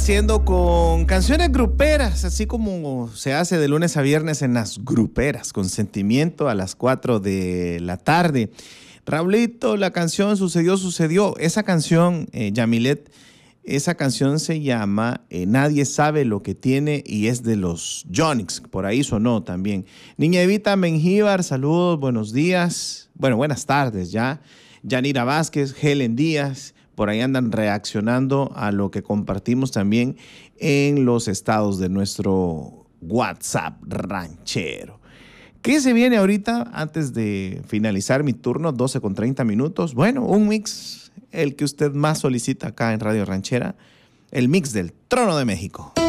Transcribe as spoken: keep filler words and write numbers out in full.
Haciendo con canciones gruperas, así como se hace de lunes a viernes en las gruperas, con sentimiento a las cuatro de la tarde. Raulito, la canción Sucedió, Sucedió. Esa canción, eh, Yamilet, esa canción se llama eh, Nadie sabe lo que tiene y es de los Yonix. Por ahí sonó también. Niña Evita Mengíbar, saludos, buenos días. Bueno, buenas tardes ya. Yanira Vázquez, Helen Díaz. Por ahí andan reaccionando a lo que compartimos también en los estados de nuestro WhatsApp ranchero. ¿Qué se viene ahorita antes de finalizar mi turno? doce con treinta minutos. Bueno, un mix, el que usted más solicita acá en Radio Ranchera, el mix del Trono de México.